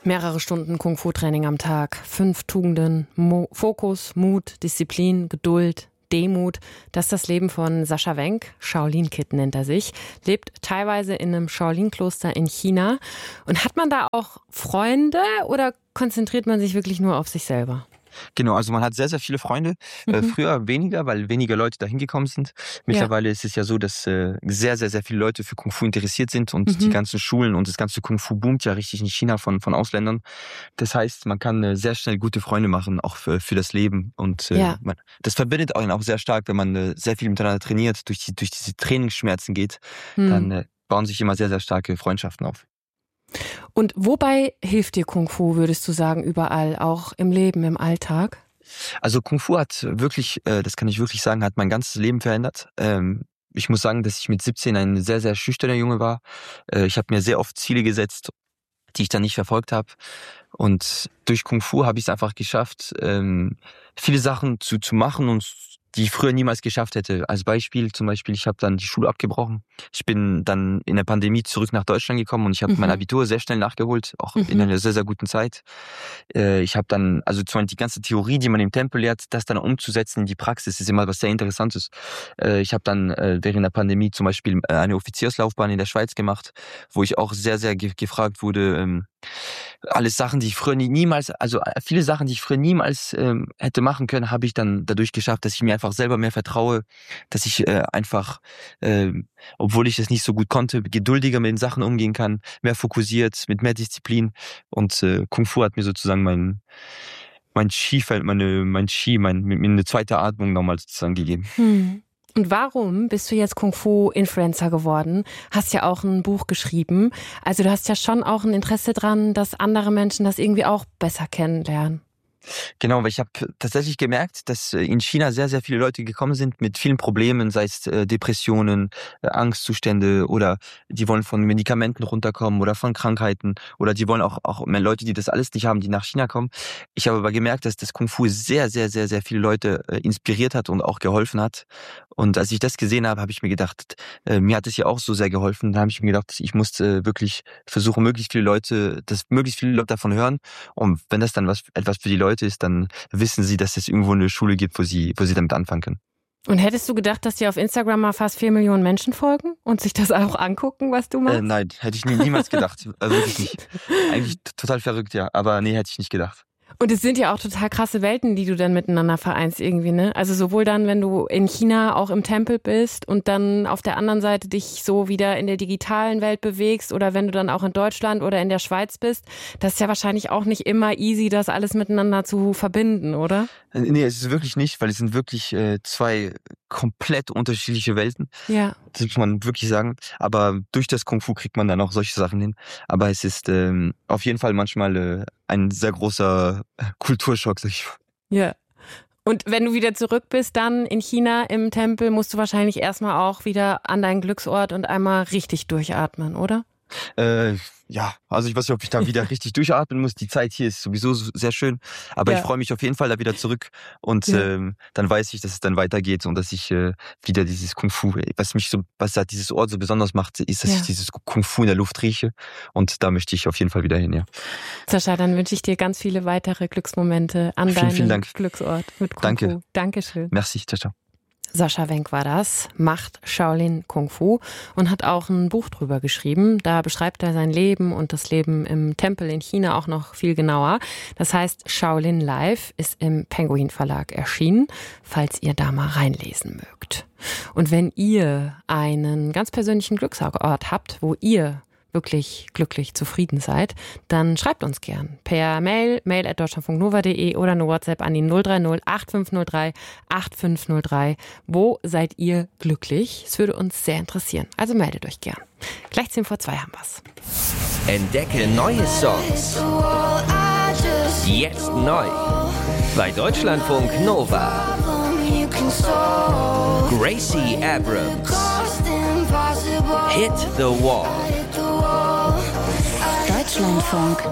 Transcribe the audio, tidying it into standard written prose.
Mehrere Stunden Kung-Fu-Training am Tag, 5 Tugenden, Fokus, Mut, Disziplin, Geduld, Demut. Das ist das Leben von Sascha Wenk. Shaolin Kid nennt er sich. Lebt teilweise in einem Shaolin-Kloster in China. Und hat man da auch Freunde oder konzentriert man sich wirklich nur auf sich selber? Genau, also man hat sehr, sehr viele Freunde. Früher weniger, weil weniger Leute da hingekommen sind. Mittlerweile ist es ja so, dass sehr, sehr, sehr viele Leute für Kung Fu interessiert sind und die ganzen Schulen und das ganze Kung Fu boomt ja richtig in China von Ausländern. Das heißt, man kann sehr schnell gute Freunde machen, auch für das Leben. Und das verbindet einen auch sehr stark, wenn man sehr viel miteinander trainiert, durch diese Trainingsschmerzen geht, dann bauen sich immer sehr, sehr starke Freundschaften auf. Und wobei hilft dir Kung Fu, würdest du sagen, überall, auch im Leben, im Alltag? Also Kung Fu hat wirklich, das kann ich wirklich sagen, hat mein ganzes Leben verändert. Ich muss sagen, dass ich mit 17 ein sehr, sehr schüchterner Junge war. Ich habe mir sehr oft Ziele gesetzt, die ich dann nicht verfolgt habe. Und durch Kung Fu habe ich es einfach geschafft, viele Sachen zu machen und die ich früher niemals geschafft hätte. Als Beispiel, zum Beispiel, ich habe dann die Schule abgebrochen. Ich bin dann in der Pandemie zurück nach Deutschland gekommen und ich habe mein Abitur sehr schnell nachgeholt, auch in einer sehr, sehr guten Zeit. Ich habe dann, also zum Beispiel die ganze Theorie, die man im Tempel lehrt, das dann umzusetzen in die Praxis, ist immer was sehr Interessantes. Ich habe dann während der Pandemie zum Beispiel eine Offizierslaufbahn in der Schweiz gemacht, wo ich auch sehr, sehr gefragt wurde, alles Sachen, die ich früher viele Sachen, die ich früher niemals hätte machen können, habe ich dann dadurch geschafft, dass ich mir einfach selber mehr vertraue, dass ich obwohl ich das nicht so gut konnte, geduldiger mit den Sachen umgehen kann, mehr fokussiert, mit mehr Disziplin. Und Kung Fu hat mir sozusagen mein eine zweite Atmung nochmal sozusagen gegeben. Und warum bist du jetzt Kung-Fu-Influencer geworden? Hast ja auch ein Buch geschrieben. Also du hast ja schon auch ein Interesse dran, dass andere Menschen das irgendwie auch besser kennenlernen. Genau, weil ich habe tatsächlich gemerkt, dass in China sehr, sehr viele Leute gekommen sind mit vielen Problemen, sei es Depressionen, Angstzustände oder die wollen von Medikamenten runterkommen oder von Krankheiten oder die wollen auch mehr Leute, die das alles nicht haben, die nach China kommen. Ich habe aber gemerkt, dass das Kung Fu sehr, sehr, sehr, sehr viele Leute inspiriert hat und auch geholfen hat. Und als ich das gesehen habe, habe ich mir gedacht, mir hat es ja auch so sehr geholfen. Da habe ich mir gedacht, ich muss wirklich versuchen, möglichst viele Leute davon hören. Und wenn das dann etwas für die Leute ist, dann wissen sie, dass es irgendwo eine Schule gibt, wo sie damit anfangen können. Und hättest du gedacht, dass dir auf Instagram mal fast 4 Millionen Menschen folgen und sich das auch angucken, was du machst? Nein, hätte ich niemals gedacht. Wirklich nicht. Eigentlich total verrückt, ja. Aber nee, hätte ich nicht gedacht. Und es sind ja auch total krasse Welten, die du dann miteinander vereinst irgendwie, ne? Also sowohl dann, wenn du in China auch im Tempel bist und dann auf der anderen Seite dich so wieder in der digitalen Welt bewegst oder wenn du dann auch in Deutschland oder in der Schweiz bist, das ist ja wahrscheinlich auch nicht immer easy, das alles miteinander zu verbinden, oder? Nee, es ist wirklich nicht, weil es sind wirklich zwei komplett unterschiedliche Welten. Ja. Das muss man wirklich sagen. Aber durch das Kung Fu kriegt man dann auch solche Sachen hin. Aber es ist auf jeden Fall manchmal ein sehr großer Kulturschock, sag ich mal. Ja. Und wenn du wieder zurück bist, dann in China im Tempel, musst du wahrscheinlich erstmal auch wieder an deinen Glücksort und einmal richtig durchatmen, oder? Ja, also ich weiß nicht, ob ich da wieder richtig durchatmen muss. Die Zeit hier ist sowieso sehr schön. Aber ich freue mich auf jeden Fall da wieder zurück. Und dann weiß ich, dass es dann weitergeht und dass ich wieder dieses Kung Fu, was da dieses Ort so besonders macht, ist, dass ich dieses Kung Fu in der Luft rieche. Und da möchte ich auf jeden Fall wieder hin, ja. Sascha, dann wünsche ich dir ganz viele weitere Glücksmomente an deinem Glücksort mit Kung Fu. Dankeschön. Merci, ciao, ciao. Sascha Wenk war das, macht Shaolin Kung Fu und hat auch ein Buch drüber geschrieben. Da beschreibt er sein Leben und das Leben im Tempel in China auch noch viel genauer. Das heißt, Shaolin Live ist im Penguin Verlag erschienen, falls ihr da mal reinlesen mögt. Und wenn ihr einen ganz persönlichen Glücksort habt, wo ihr wirklich glücklich zufrieden seid, dann schreibt uns gern per mail@deutschlandfunknova.de oder eine WhatsApp an die 030 8503 8503. Wo seid ihr glücklich? Es würde uns sehr interessieren. Also meldet euch gern. Gleich 2:10 haben wir's. Entdecke neue Songs. Jetzt neu. Bei Deutschlandfunk Nova. Gracie Abrams. Hit the Wall. Deutschlandfunk